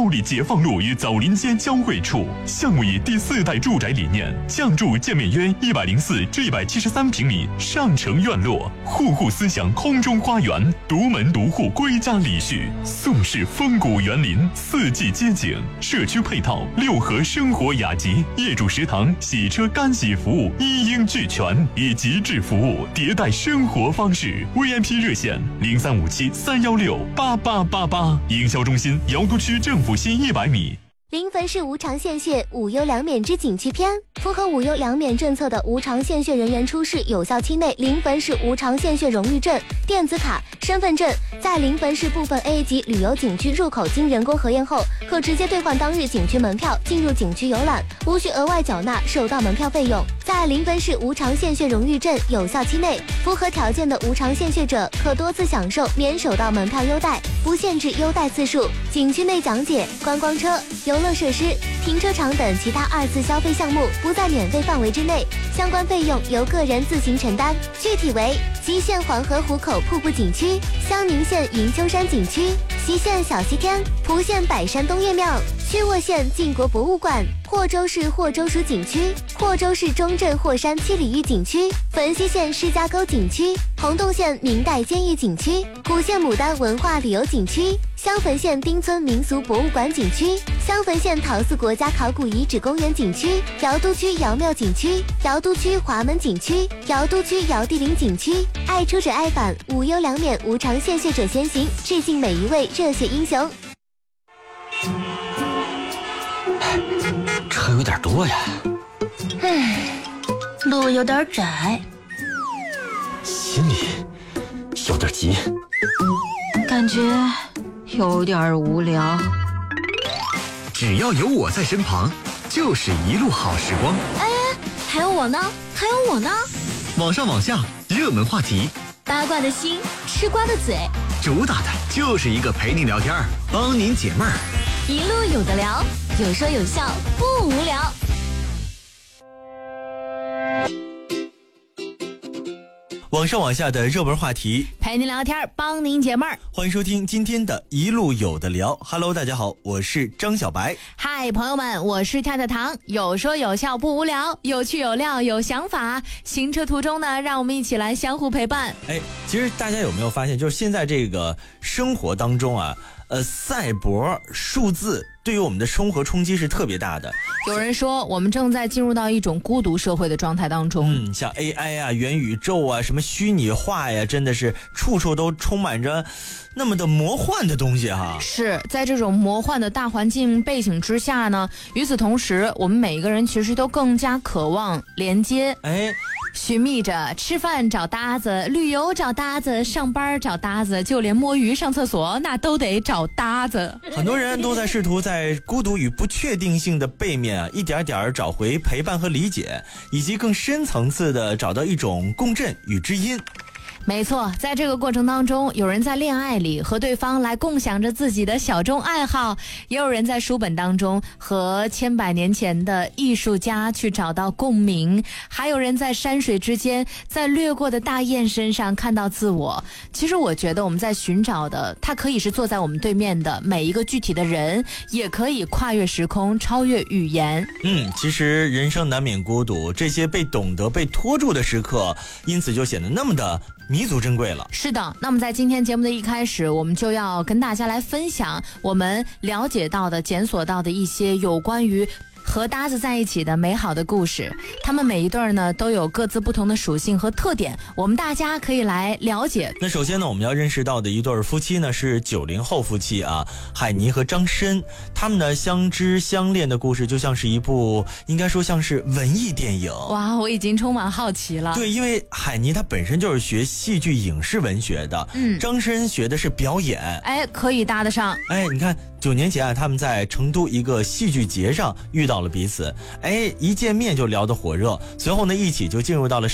里解放路与枣林街交汇处。项目以第4代住宅理念，降筑建面约104至173平米上城院落，户户思想空中花园，独门独户归家礼序，宋式风骨园林，4季街景，社区配套6合生活雅集，业主食堂、洗车干洗服务一应俱全，以极致服务迭代生活方式。VIP 热线0357-316-8888，营销中心瑶都区政府西100米。 临汾市无偿献血无忧两免之景区篇，符合无忧两免政策的无偿献血人员出示有效期内临汾市无偿献血荣誉证、电子卡、身份证，在临汾市部分 A 级旅游景区入口经人工核验后，可直接兑换当日景区门票进入景区游览，无需额外缴纳首道门票费用。在临汾市无偿献血荣誉证有效期内，符合条件的无偿献血者可多次享受免首道门票优待，不限制优待次数。景区内讲解、观光车、游乐设施、停车场等其他2次消费项目不在免费范围之内，相关费用由个人自行承担。具体为：吉县黄河湖口瀑布景区、襄宁县云丘山景区、隰县小西天、蒲县百山东岳庙、曲沃县晋国博物馆、霍州市霍州属景区、霍州市中镇霍山七里峪景区、汾西县施家沟景区、洪洞县明代监狱景区、古县牡丹文化旅游景区、襄汾县丁村民俗博物馆景区、襄汾县陶寺国家考古遗址公园景区、瑶都区瑶庙景区、瑶都区华门景区、瑶都区瑶地陵景区。爱出者爱返，无忧两免无偿献血者先行，致敬每一位热血英雄。 车有点多呀， 路有点窄， 心里有点急， 感觉有点无聊。 只要有我在身旁，就是一路好时光。 哎，还有我呢，还有我呢。 网上网下，热门话题， 八卦的心，吃瓜的嘴， 主打的就是一个陪您聊天，帮您解闷儿， 一路有的聊，有说有笑，不无聊。 网上网下的热门话题， 陪您聊天，帮您解闷儿。 欢迎收听今天的一路有的聊。Hello， 大家好，我是张小白。 嗨，朋友们，我是跳跳糖，有说有笑不无聊，有趣有料有想法。行车途中呢，让我们一起来相互陪伴。 其实大家有没有发现，就是现在这个生活当中啊，赛博数字对于我们的生活冲击是特别大的。 有人说我们正在进入到一种孤独社会的状态当中。 像 AI 啊、元宇宙啊、什么虚拟化呀，真的是处处都充满着那么的魔幻的东西哈。 是在这种魔幻的大环境背景之下呢，与此同时，我们每一个人其实都更加渴望连接。寻觅着吃饭找搭子，旅游找搭子，上班找搭子，就连摸鱼上厕所那都得找搭子。 很多人都在试图在孤独与不确定性的背面啊，一点点找回陪伴和理解，以及更深层次的找到一种共振与知音。 没错，在这个过程当中，有人在恋爱里和对方来共享着自己的小众爱好，也有人在书本当中和千百年前的艺术家去找到共鸣，还有人在山水之间，在掠过的大雁身上看到自我。其实我觉得我们在寻找的，它可以是坐在我们对面的每一个具体的人，也可以跨越时空，超越语言。 其实人生难免孤独，这些被懂得、被拖住的时刻，因此就显得那么的弥足珍贵了。 是的，那么在今天节目的一开始，我们就要跟大家来分享我们了解到的、检索到的一些有关于和搭子在一起的美好的故事。他们每一对呢都有各自不同的属性和特点，我们大家可以来了解。 那首先呢，我们要认识到的一对夫妻呢是90后夫妻啊，海尼和张申。他们呢相知相恋的故事就像是一部应该说像是文艺电影。 哇，我已经充满好奇了。 对，因为海尼他本身就是学戏剧影视文学的，张申学的是表演， 可以搭得上。 你看9年前啊，他们在成都一个戏剧节上遇到了彼此，一见面就聊得火热，随后呢一起就进入到了